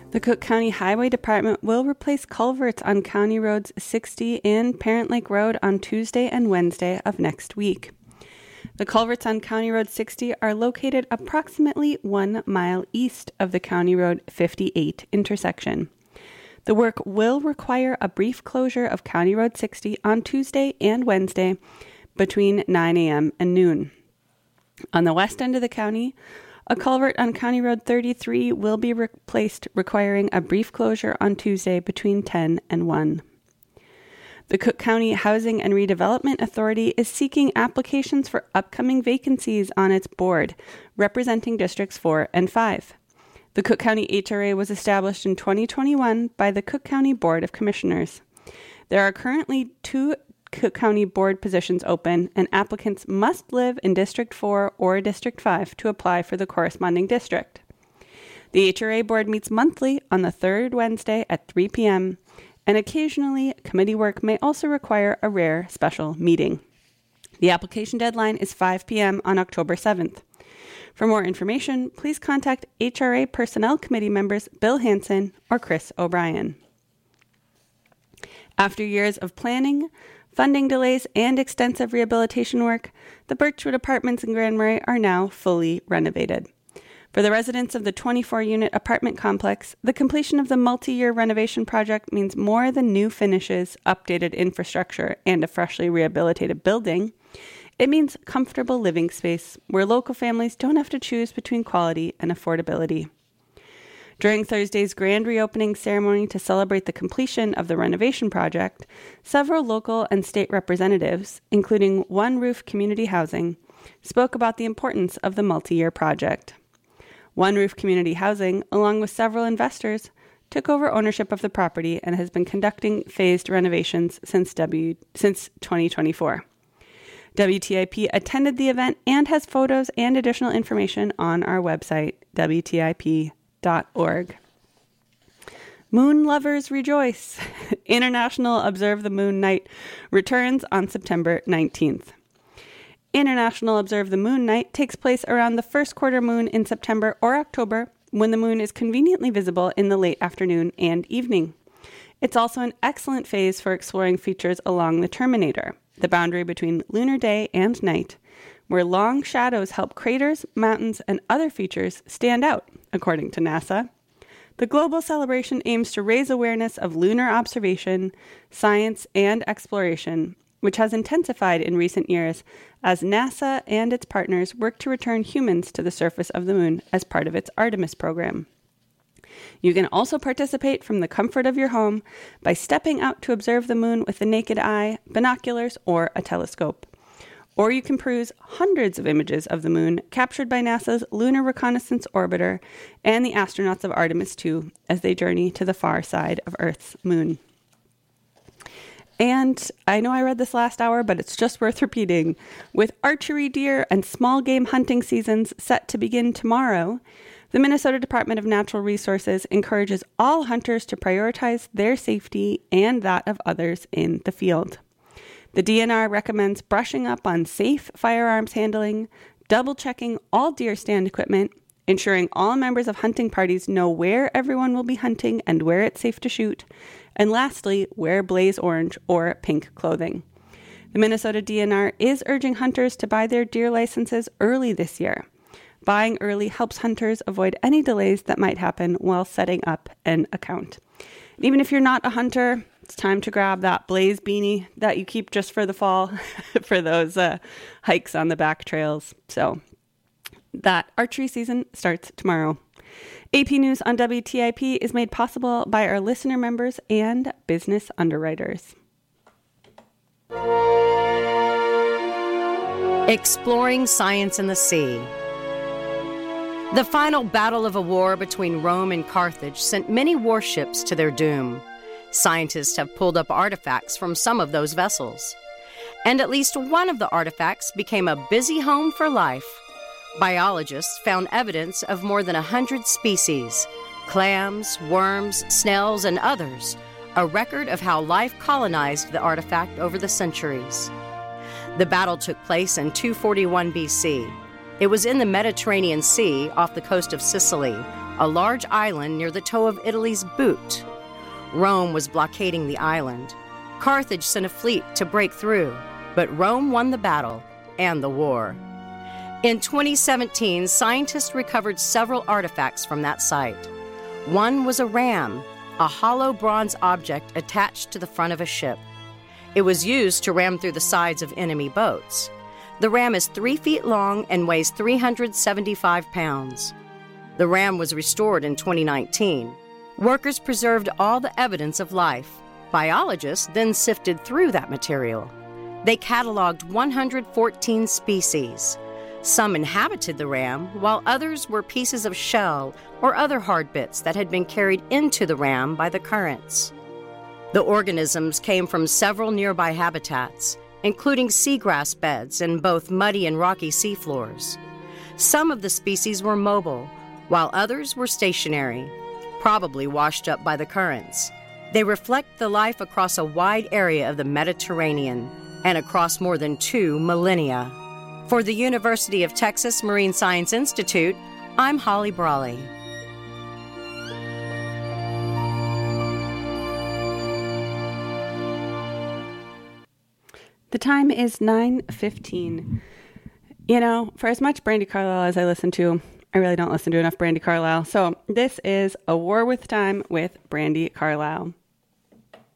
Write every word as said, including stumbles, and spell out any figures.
The Cook County Highway Department will replace culverts on County Roads sixty and Parent Lake Road on Tuesday and Wednesday of next week. The culverts on County Road sixty are located approximately one mile east of the County Road fifty-eight intersection. The work will require a brief closure of County Road sixty on Tuesday and Wednesday between nine a.m. and noon. On the west end of the county, a culvert on County Road thirty-three will be replaced, requiring a brief closure on Tuesday between ten and one. The Cook County Housing and Redevelopment Authority is seeking applications for upcoming vacancies on its board, representing Districts four and five. The Cook County H R A was established in twenty twenty-one by the Cook County Board of Commissioners. There are currently two Cook County board positions open, and applicants must live in District four or District five to apply for the corresponding district. The H R A board meets monthly on the third Wednesday at three p.m., and occasionally committee work may also require a rare special meeting. The application deadline is five p.m. on October seventh. For more information, please contact H R A Personnel Committee members Bill Hansen or Chris O'Brien. After years of planning, funding delays, and extensive rehabilitation work, the Birchwood Apartments in Grand Marais are now fully renovated. For the residents of the twenty-four unit apartment complex, the completion of the multi-year renovation project means more than new finishes, updated infrastructure, and a freshly rehabilitated building. It means comfortable living space where local families don't have to choose between quality and affordability. During Thursday's grand reopening ceremony to celebrate the completion of the renovation project, several local and state representatives, including One Roof Community Housing, spoke about the importance of the multi-year project. One Roof Community Housing, along with several investors, took over ownership of the property and has been conducting phased renovations since, w, since twenty twenty-four. W T I P attended the event and has photos and additional information on our website, W T I P dot org. Moon lovers rejoice! International Observe the Moon Night returns on September nineteenth. International Observe the Moon Night takes place around the first quarter moon in September or October, when the moon is conveniently visible in the late afternoon and evening. It's also an excellent phase for exploring features along the terminator, the boundary between lunar day and night, where long shadows help craters, mountains, and other features stand out, according to NASA. The global celebration aims to raise awareness of lunar observation, science, and exploration, which has intensified in recent years as NASA and its partners work to return humans to the surface of the moon as part of its Artemis program. You can also participate from the comfort of your home by stepping out to observe the moon with the naked eye, binoculars, or a telescope. Or you can peruse hundreds of images of the moon captured by NASA's Lunar Reconnaissance Orbiter and the astronauts of Artemis two as they journey to the far side of Earth's moon. And I know I read this last hour, but it's just worth repeating. With archery deer and small game hunting seasons set to begin tomorrow, the Minnesota Department of Natural Resources encourages all hunters to prioritize their safety and that of others in the field. The D N R recommends brushing up on safe firearms handling, double-checking all deer stand equipment, ensuring all members of hunting parties know where everyone will be hunting and where it's safe to shoot, and lastly, wear blaze orange or pink clothing. The Minnesota D N R is urging hunters to buy their deer licenses early this year. Buying early helps hunters avoid any delays that might happen while setting up an account. And even if you're not a hunter, it's time to grab that blaze beanie that you keep just for the fall for those uh, hikes on the back trails. So that archery season starts tomorrow. A P News on W T I P is made possible by our listener members and business underwriters. Exploring science in the sea. The final battle of a war between Rome and Carthage sent many warships to their doom. Scientists have pulled up artifacts from some of those vessels. And at least one of the artifacts became a busy home for life. Biologists found evidence of more than a hundred species, clams, worms, snails, and others, a record of how life colonized the artifact over the centuries. The battle took place in two forty-one B C. It was in the Mediterranean Sea off the coast of Sicily, a large island near the toe of Italy's boot. Rome was blockading the island. Carthage sent a fleet to break through, but Rome won the battle and the war. In twenty seventeen, scientists recovered several artifacts from that site. One was a ram, a hollow bronze object attached to the front of a ship. It was used to ram through the sides of enemy boats. The ram is three feet long and weighs three hundred seventy-five pounds. The ram was restored in twenty nineteen. Workers preserved all the evidence of life. Biologists then sifted through that material. They cataloged one hundred fourteen species. Some inhabited the ram, while others were pieces of shell or other hard bits that had been carried into the ram by the currents. The organisms came from several nearby habitats, including seagrass beds and both muddy and rocky seafloors. Some of the species were mobile, while others were stationary, probably washed up by the currents. They reflect the life across a wide area of the Mediterranean and across more than two millennia. For the University of Texas Marine Science Institute, I'm Holly Brawley. The time is nine fifteen. You know, for as much Brandi Carlile as I listen to, I really don't listen to enough Brandi Carlile. So this is A War with Time with Brandi Carlile.